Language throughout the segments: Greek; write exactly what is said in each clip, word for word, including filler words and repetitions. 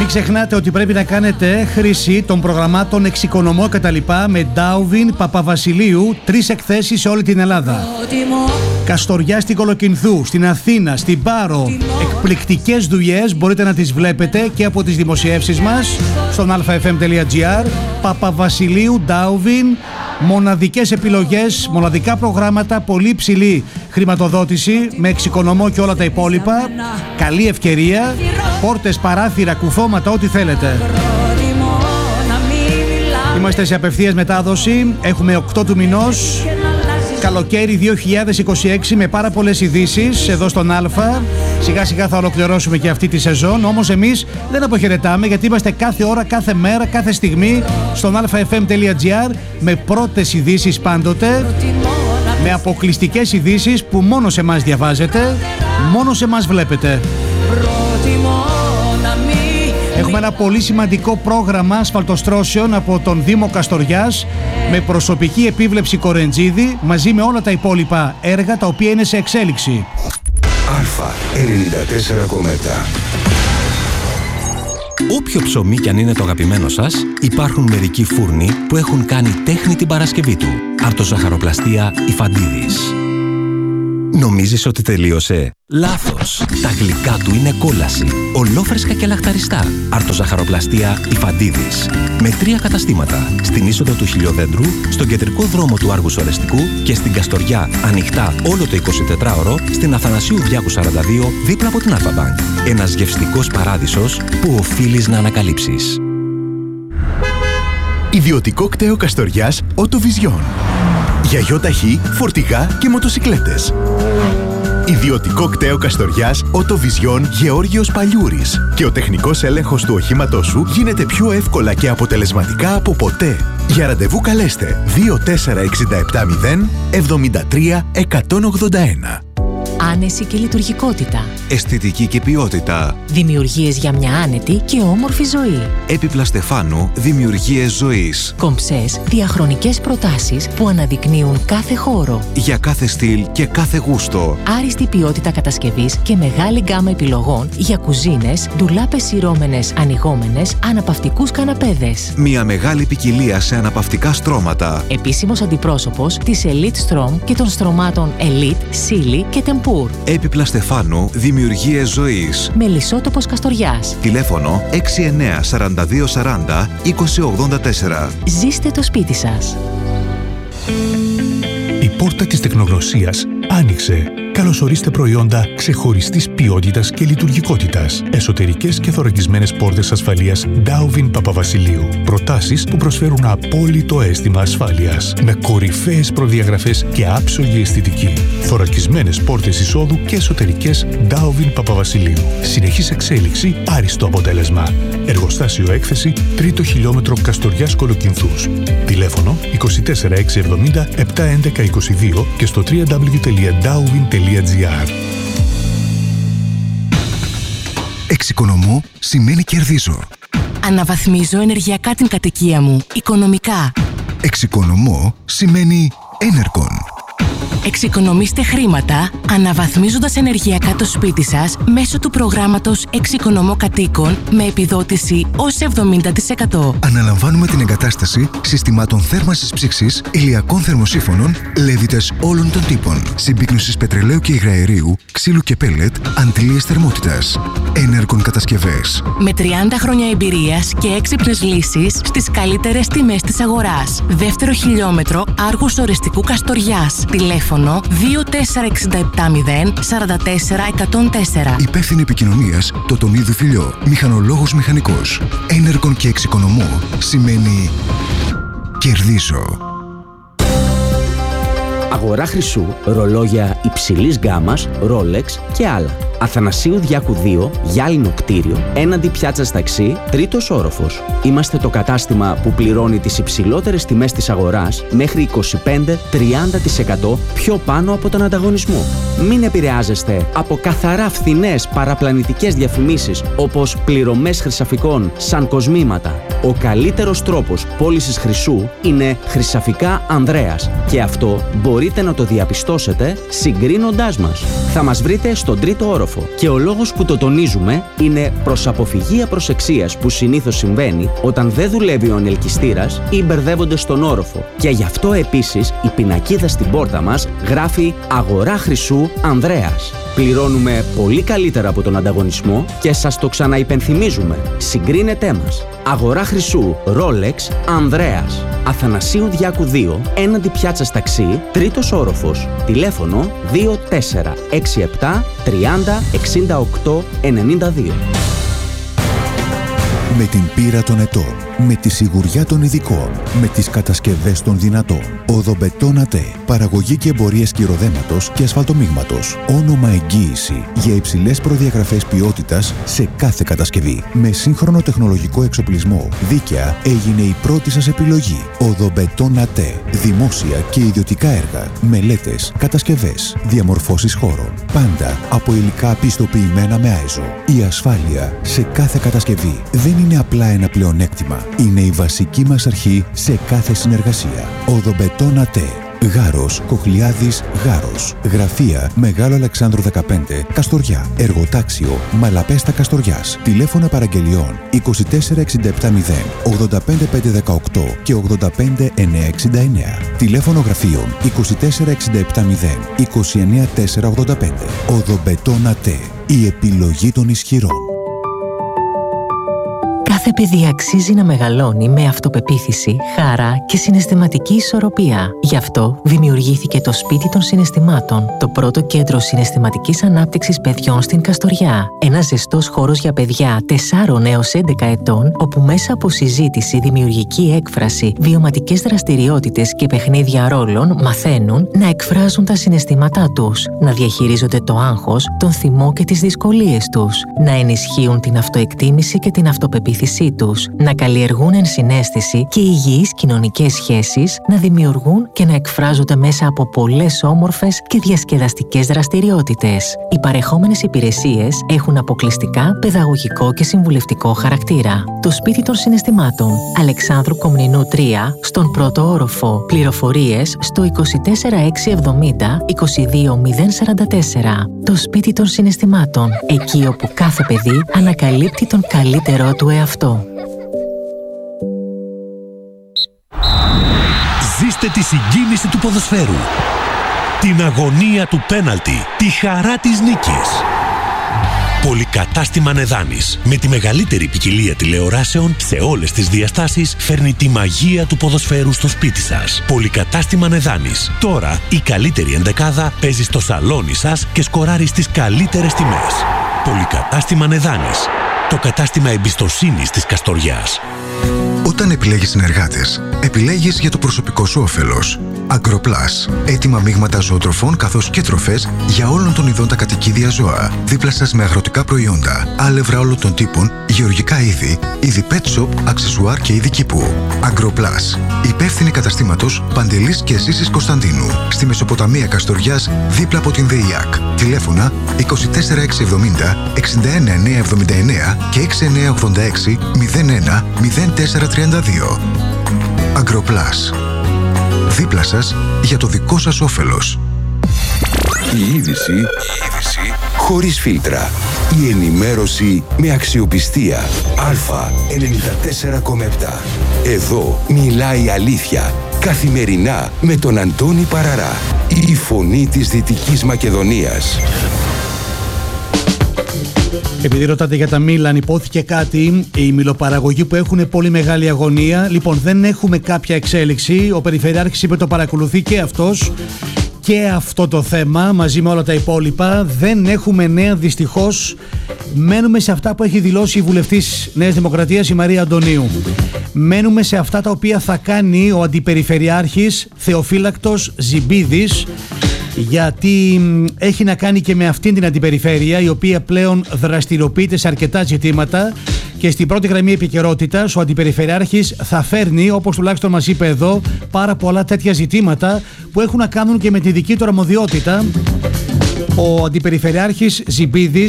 Μην ξεχνάτε ότι πρέπει να κάνετε χρήση των προγραμμάτων Εξοικονομώ κτλ. Με Ντάουβιν Παπαβασιλείου, τρεις εκθέσεις σε όλη την Ελλάδα. Καστοριά στην Κολοκυνθού, στην Αθήνα, στην Πάρο. Εκπληκτικές δουλειές, μπορείτε να τις βλέπετε και από τις δημοσιεύσεις μας στον alfafm τελεία gr. Παπαβασιλείου, Ντάουβιν, μοναδικές επιλογές, μοναδικά προγράμματα, πολύ υψηλή χρηματοδότηση με Εξοικονομώ και όλα τα υπόλοιπα. Καλή ευκαιρία, πόρτες, παράθυρα, κουφώματα, ό,τι θέλετε. Είμαστε σε απευθείας μετάδοση, έχουμε οκτώ του μηνός, καλοκαίρι δύο χιλιάδες είκοσι έξι, με πάρα πολλές ειδήσεις εδώ στον Αλφα. Σιγά σιγά θα ολοκληρώσουμε και αυτή τη σεζόν, όμως εμείς δεν αποχαιρετάμε, γιατί είμαστε κάθε ώρα, κάθε μέρα, κάθε στιγμή στον alfafm τελεία gr με πρώτες ειδήσεις πάντοτε, με αποκλειστικές ειδήσεις που μόνο σε εμάς διαβάζετε, μόνο σε εμάς βλέπετε. Έχουμε ένα πολύ σημαντικό πρόγραμμα ασφαλτοστρώσεων από τον Δήμο Καστοριάς με προσωπική επίβλεψη Κορεντζίδη, μαζί με όλα τα υπόλοιπα έργα τα οποία είναι σε εξέλιξη. Αλφα ενενήντα τέσσερα κόμμα επτά. Όποιο ψωμί κι αν είναι το αγαπημένο σας, υπάρχουν μερικοί φούρνοι που έχουν κάνει τέχνη την Παρασκευή του. Αρτοζαχαροπλαστεία Ιφαντίδης. Νομίζεις ότι τελείωσε? Λάθος! Τα γλυκά του είναι κόλαση, ολόφρεσκα και λαχταριστά. Αρτοζαχαροπλαστεία Ιφαντίδης. Με τρία καταστήματα. Στην είσοδο του Χιλιοδέντρου, στον κεντρικό δρόμο του Άργου Ορεστικού και στην Καστοριά, ανοιχτά όλο το εικοσιτετράωρο, στην Αθανασίου Διάκου σαράντα δύο, δίπλα από την Αλφα-Μπανκ. Ένας γευστικός παράδεισος που οφείλεις να ανακαλύψεις. Ιδιωτικό κτέο Καστοριάς Οτοβιζιόν. Για γιοταχή, φορτηγά και μοτοσικλέτες. Ιδιωτικό κτέο Καστοριάς Οτοβιζιόν Γεώργιος Παλιούρης. Και ο τεχνικός έλεγχος του οχήματός σου γίνεται πιο εύκολα και αποτελεσματικά από ποτέ. Για ραντεβού καλέστε δύο τέσσερα έξι επτά μηδέν εβδομήντα τρία εκατόν ογδόντα ένα. Άνεση και λειτουργικότητα. Αισθητική και ποιότητα. Δημιουργίες για μια άνετη και όμορφη ζωή. Έπιπλα Στεφάνου, δημιουργίες ζωής. Κομψές, διαχρονικές προτάσεις που αναδεικνύουν κάθε χώρο. Για κάθε στυλ και κάθε γούστο. Άριστη ποιότητα κατασκευής και μεγάλη γκάμα επιλογών για κουζίνες, ντουλάπες σειρώμενες, ανοιγόμενες, αναπαυτικούς καναπέδες. Μια μεγάλη ποικιλία σε αναπαυτικά στρώματα. Επίσημος αντιπρόσωπος της Elite Strom και των στρωμάτων Elite, Silly και Tempur. Έπιπλα Στεφάνου, δημιουργίες ζωής. Μελισσότοπος Καστοριάς. Τηλέφωνο έξι εννέα σαράντα δύο σαράντα είκοσι ογδόντα τέσσερα. Ζήστε το σπίτι σας. Η πόρτα της τεχνογνωσίας άνοιξε. Καλωσορίστε προϊόντα ξεχωριστής ποιότητας και λειτουργικότητας. Εσωτερικές και θωρακισμένες πόρτες ασφαλείας Ντάουβιν Παπαβασιλείου. Προτάσεις που προσφέρουν απόλυτο αίσθημα ασφάλειας. Με κορυφαίες προδιαγραφές και άψογη αισθητική. Θωρακισμένες πόρτες εισόδου και εσωτερικές Ντάουβιν Παπαβασιλείου. Συνεχής εξέλιξη, άριστο αποτέλεσμα. Εργοστάσιο έκθεση, τρίτο χιλιόμετρο Καστοριάς Κολοκυνθούς. Τηλέφωνο είκοσι τέσσερα έξι εβδομήντα επτά έντεκα είκοσι δύο και στο double-u double-u double-u τελεία ντάουβιν τελεία gr. Εξοικονομώ σημαίνει κερδίζω. Αναβαθμίζω ενεργειακά την κατοικία μου, οικονομικά. Εξοικονομώ σημαίνει Enercon. Εξοικονομήστε χρήματα αναβαθμίζοντας ενεργειακά το σπίτι σας μέσω του προγράμματος Εξοικονομώ Κατοίκων με επιδότηση ως εβδομήντα τοις εκατό. Αναλαμβάνουμε την εγκατάσταση συστημάτων θέρμανσης ψήξης, ηλιακών θερμοσύφωνων, λέβητες όλων των τύπων, συμπίκνωσης πετρελαίου και υγραερίου, ξύλου και πέλετ, αντλίες θερμότητας. Enercon κατασκευές. Με τριάντα χρόνια εμπειρίας και έξυπνες λύσεις στις καλύτερες τιμές της αγοράς. Δεύτερο χιλιόμετρο Άργους Ορεστικού Καστοριάς. Τηλέφωνο δύο τέσσερα έξι επτά μηδέν τέσσερα τέσσερα εκατόν τέσσερα. Υπεύθυνη επικοινωνίας Τοτονίδου Φιλιό. Μηχανολόγος μηχανικός. Enercon και εξοικονομώ σημαίνει κερδίζω. Αγορά χρυσού, ρολόγια υψηλής γκάμας, Rolex και άλλα. Αθανασίου Διάκου δύο, γυάλινο κτίριο, έναντι πιάτσας ταξί, τρίτος όροφος. Είμαστε το κατάστημα που πληρώνει τις υψηλότερες τιμές της αγοράς μέχρι είκοσι πέντε με τριάντα τοις εκατό πιο πάνω από τον ανταγωνισμό. Μην επηρεάζεστε από καθαρά φθηνές παραπλανητικές διαφημίσεις όπως πληρωμές χρυσαφικών σαν κοσμήματα. Ο καλύτερος τρόπος πώλησης χρυσού είναι Χρυσαφικά Ανδρέας και αυτό μπορείτε να το διαπιστώσετε συγκρίνοντάς μας. Θα μας βρείτε στον τρίτο όροφο και ο λόγος που το τονίζουμε είναι προς αποφυγή απροσεξίας που συνήθως συμβαίνει όταν δεν δουλεύει ο ανελκυστήρας ή μπερδεύονται στον όροφο. Και γι' αυτό επίσης η πινακίδα στην πόρτα μας γράφει «Αγορά χρυσού Ανδρέας». Πληρώνουμε πολύ καλύτερα από τον ανταγωνισμό και σας το ξαναυπενθυμίζουμε. Συγκρίνετέ μας. Αγορά χρυσού Rolex Ανδρέας. Αθανασίου Διάκου δύο, έναντι πιάτσας ταξί, τρίτος όροφος. Τηλέφωνο δύο τέσσερα έξι επτά τριάντα εξήντα οκτώ ενενήντα δύο. Με την πείρα των ετών, με τη σιγουριά των ειδικών, με τις κατασκευές των δυνατών. Οδομπετόν ΑΤΕ. Παραγωγή και εμπορίες κυροδέματος και ασφαλτομίγματος. Όνομα εγγύηση για υψηλές προδιαγραφές ποιότητας σε κάθε κατασκευή. Με σύγχρονο τεχνολογικό εξοπλισμό, δίκαια έγινε η πρώτη σας επιλογή. Οδομπετόν ΑΤΕ. Δημόσια και ιδιωτικά έργα, μελέτες, κατασκευές, διαμορφώσεις χώρων. Πάντα από υλικά πιστοποιημένα με άιζο. Η ασφάλεια σε κάθε κατασκευή δεν είναι απλά ένα πλεονέκτημα. Είναι η βασική μας αρχή σε κάθε συνεργασία. Οδομπετόν ΑΤΕ. Γάρος, Κοχλιάδης, Γάρος. Γραφεία Μεγάλο Αλεξάνδρου δεκαπέντε, Καστοριά. Εργοτάξιο Μαλαπέστα Καστοριάς. Τηλέφωνα παραγγελιών είκοσι τέσσερα εξήντα επτά μηδέν ογδόντα πέντε πεντακόσια δεκαοκτώ και ογδόντα πέντε εννιακόσια εξήντα εννέα. Τηλέφωνο γραφείων είκοσι τέσσερα εξήντα επτά μηδέν είκοσι εννέα τετρακόσια ογδόντα πέντε. Οδομπετόν ΑΤΕ. Η επιλογή των ισχυρών. Κάθε παιδί αξίζει να μεγαλώνει με αυτοπεποίθηση, χαρά και συναισθηματική ισορροπία. Γι' αυτό δημιουργήθηκε το Σπίτι των Συναισθημάτων, το πρώτο κέντρο συναισθηματικής ανάπτυξης παιδιών στην Καστοριά. Ένας ζεστός χώρος για παιδιά τεσσάρων έως έντεκα ετών, όπου μέσα από συζήτηση, δημιουργική έκφραση, βιωματικές δραστηριότητες και παιχνίδια ρόλων μαθαίνουν να εκφράζουν τα συναισθήματά τους, να διαχειρίζονται το άγχος, τον θυμό και τις δυσκολίες τους, να ενισχύουν την αυτοεκτίμηση και την αυτοπεποίθηση τους, να καλλιεργούν ενσυναίσθηση και υγιείς κοινωνικές σχέσεις, να δημιουργούν και να εκφράζονται μέσα από πολλές όμορφες και διασκεδαστικές δραστηριότητες. Οι παρεχόμενες υπηρεσίες έχουν αποκλειστικά παιδαγωγικό και συμβουλευτικό χαρακτήρα. Το Σπίτι των Συναισθημάτων, Αλεξάνδρου Κομνηνού τρία, στον πρώτο όροφο. Πληροφορίες στο είκοσι τέσσερα έξι εβδομήντα είκοσι δύο μηδέν σαράντα τέσσερα. Το Σπίτι των Συναισθημάτων, εκεί όπου κάθε παιδί ανακαλύπτει τον καλύτερό του εαυτό. Ζήστε τη συγκίνηση του ποδοσφαίρου, την αγωνία του πέναλτι, τη χαρά της νίκης. Πολυκατάστημα Νεδάνης, με τη μεγαλύτερη ποικιλία τηλεοράσεων σε όλες τις διαστάσεις, φέρνει τη μαγεία του ποδοσφαίρου στο σπίτι σας. Πολυκατάστημα Νεδάνης. Τώρα η καλύτερη ενδεκάδα παίζει στο σαλόνι σας και σκοράρει στις καλύτερες τιμές. Πολυκατάστημα Νεδάνης. Το κατάστημα εμπιστοσύνης της Καστοριάς. Όταν επιλέγεις συνεργάτες, επιλέγεις για το προσωπικό σου όφελος. Agroplus. Έτοιμα μείγματα ζωοτροφών καθώς και τροφές για όλων των ειδών τα κατοικίδια ζώα. Δίπλα σας με αγροτικά προϊόντα, άλευρα όλων των τύπων, γεωργικά είδη, είδη pet shop, αξεσουάρ και είδη κήπου. Agroplus. Υπεύθυνη καταστήματος Παντελής και Ζήσης Κωνσταντίνου. Στη Μεσοποταμία Καστοριάς, δίπλα από την ΔΕΙΑΚ. Τηλέφωνα είκοσι τέσσερα έξι εβδομήντα εξήντα ένα εννιακόσια εβδομήντα εννέα και έξι εννιακόσια ογδόντα έξι μηδέν ένα μηδέν τέσσερα τριάντα δύο. Agroplus. Δίπλα σας για το δικό σας όφελος. Η είδηση, η είδηση χωρίς φίλτρα. Η ενημέρωση με αξιοπιστία. Α ενενήντα τέσσερα κόμμα επτά. Εδώ μιλάει η αλήθεια. Καθημερινά με τον Αντώνη Παραρά. Η φωνή της Δυτικής Μακεδονίας. Επειδή ρωτάτε για τα Μίλαν, υπόθηκε κάτι, οι μιλοπαραγωγοί που έχουν πολύ μεγάλη αγωνία. Λοιπόν, δεν έχουμε κάποια εξέλιξη. Ο Περιφερειάρχης είπε το παρακολουθεί και αυτός και αυτό το θέμα μαζί με όλα τα υπόλοιπα. Δεν έχουμε νέα, δυστυχώς. Μένουμε σε αυτά που έχει δηλώσει η βουλευτής Νέας Δημοκρατίας, η Μαρία Αντωνίου. Μένουμε σε αυτά τα οποία θα κάνει ο Αντιπεριφερειάρχης Θεοφύλακτος Ζιμπίδης, γιατί έχει να κάνει και με αυτήν την αντιπεριφέρεια, η οποία πλέον δραστηριοποιείται σε αρκετά ζητήματα και στην πρώτη γραμμή επικαιρότητας ο Αντιπεριφερειάρχης θα φέρνει, όπως τουλάχιστον μας είπε εδώ, πάρα πολλά τέτοια ζητήματα που έχουν να κάνουν και με τη δική του αρμοδιότητα. Ο Αντιπεριφερειάρχης Ζιμπίδης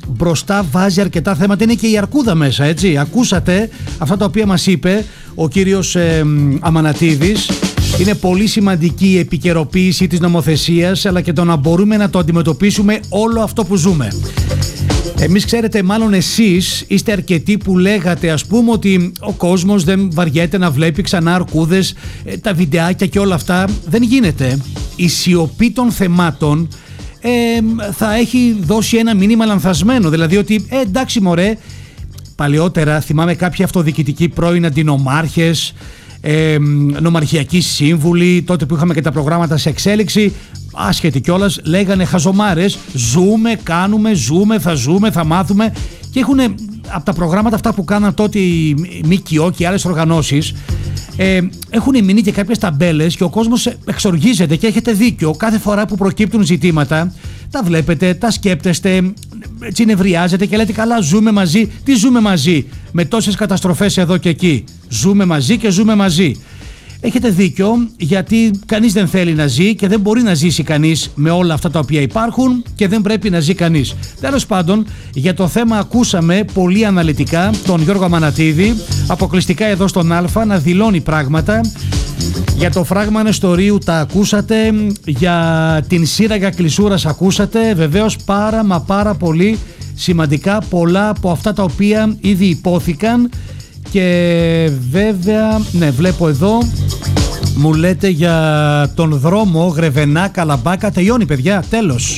μπροστά βάζει αρκετά θέματα. Είναι και η αρκούδα μέσα, έτσι. Ακούσατε αυτά τα οποία μας είπε ο κύριος ε, Αμανατίδης. Είναι πολύ σημαντική η επικαιροποίηση της νομοθεσίας, αλλά και το να μπορούμε να το αντιμετωπίσουμε όλο αυτό που ζούμε. Εμείς, ξέρετε, μάλλον εσείς είστε αρκετοί που λέγατε, ας πούμε, ότι ο κόσμος δεν βαριέται να βλέπει ξανά αρκούδες, τα βιντεάκια και όλα αυτά. Δεν γίνεται. Η σιωπή των θεμάτων ε, θα έχει δώσει ένα μήνυμα λανθασμένο. Δηλαδή ότι ε, εντάξει μωρέ, παλαιότερα θυμάμαι κάποιοι αυτοδιοικητικοί πρώην αντινομάρχες, ε, νομαρχιακοί σύμβουλοι, τότε που είχαμε και τα προγράμματα σε εξέλιξη, άσχετοι κιόλας, λέγανε χαζομάρες, ζούμε, κάνουμε, ζούμε, θα ζούμε, θα μάθουμε, και έχουν από τα προγράμματα αυτά που κάναν τότε οι ΜΚΟ και οι άλλες οργανώσεις, ε, έχουν μείνει και κάποιες ταμπέλες και ο κόσμος εξοργίζεται, και έχετε δίκιο. Κάθε φορά που προκύπτουν ζητήματα, τα βλέπετε, τα σκέπτεστε, έτσι νευριάζετε και λέτε καλά, ζούμε μαζί. Τι ζούμε μαζί με τόσες καταστροφές εδώ και εκεί? Ζούμε μαζί και ζούμε μαζί. Έχετε δίκιο, γιατί κανείς δεν θέλει να ζει και δεν μπορεί να ζήσει κανείς με όλα αυτά τα οποία υπάρχουν, και δεν πρέπει να ζει κανείς. Τέλος πάντων, για το θέμα ακούσαμε πολύ αναλυτικά τον Γιώργο Αμανατίδη, αποκλειστικά εδώ στον Α, να δηλώνει πράγματα. Για το φράγμα Νεστορίου τα ακούσατε, για την σύραγγα Κλεισούρας ακούσατε, βεβαίως πάρα μα πάρα πολύ σημαντικά πολλά από αυτά τα οποία ήδη υπόθηκαν. Και βέβαια, ναι, βλέπω εδώ, μου λέτε για τον δρόμο Γρεβενά Καλαμπάκα, τελειώνει παιδιά, τέλος.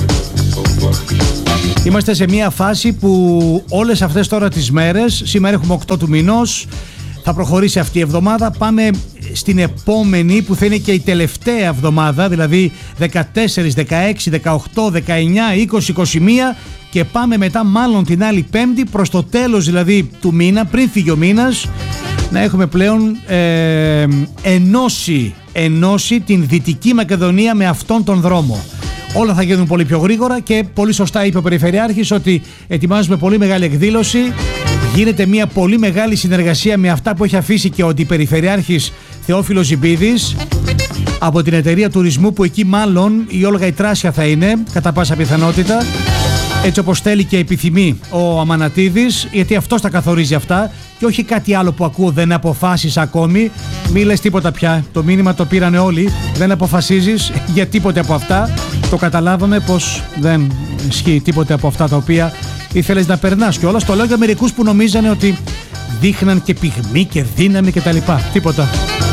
Είμαστε σε μια φάση που όλες αυτές τώρα τις μέρες, σήμερα έχουμε οκτώ του μηνός, θα προχωρήσει αυτή η εβδομάδα, πάμε στην επόμενη που θα είναι και η τελευταία εβδομάδα, δηλαδή δεκατέσσερα, δεκαέξι, δεκαοκτώ, δεκαεννιά, είκοσι, είκοσι ένα, και πάμε μετά μάλλον την άλλη Πέμπτη, προς το τέλος δηλαδή του μήνα, πριν φύγει ο μήνας, να έχουμε πλέον ε, ενώσει, ενώσει την Δυτική Μακεδονία με αυτόν τον δρόμο. Όλα θα γίνουν πολύ πιο γρήγορα, και πολύ σωστά είπε ο Περιφερειάρχης ότι ετοιμάζουμε πολύ μεγάλη εκδήλωση. Γίνεται μια πολύ μεγάλη συνεργασία με αυτά που έχει αφήσει και ο Αντιπεριφερειάρχης Θεόφιλος Ζιμπίδης από την εταιρεία τουρισμού, που εκεί μάλλον η Όλγα η Τράσια θα είναι κατά πάσα πιθανότητα, έτσι όπως θέλει και επιθυμεί ο Αμανατίδης, γιατί αυτός τα καθορίζει αυτά και όχι κάτι άλλο που ακούω, δεν αποφάσισα ακόμη. Μη λες τίποτα πια, το μήνυμα το πήρανε όλοι, δεν αποφασίζεις για τίποτε από αυτά. Το καταλάβαμε πως δεν ισχύει τίποτε από αυτά τα οποία ήθελες να περνάς κιόλας. Το λέω για μερικούς που νομίζανε ότι δείχναν και πυγμή και δύναμη και τα λοιπά. Τίποτα.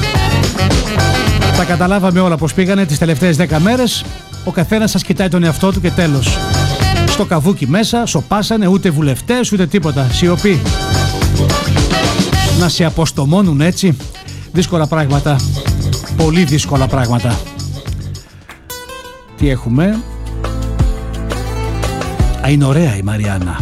Τα καταλάβαμε όλα πως πήγανε τις τελευταίες δέκα μέρες. Ο καθένας σας κοιτάει τον εαυτό του και τέλος. Στο καβούκι μέσα, σοπάσανε, ούτε βουλευτές ούτε τίποτα. Σιωπή. Να σε αποστομώνουν έτσι. Δύσκολα πράγματα. Πολύ δύσκολα πράγματα. Τι έχουμε? Α, είναι ωραία η Μαριάννα.